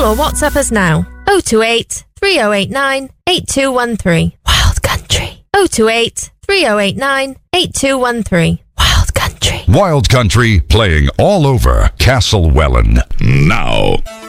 Call or WhatsApp us now. 028 3089 8213. Wild Country. 028 3089 8213. Wild Country. Wild Country playing all over Castlewellan now.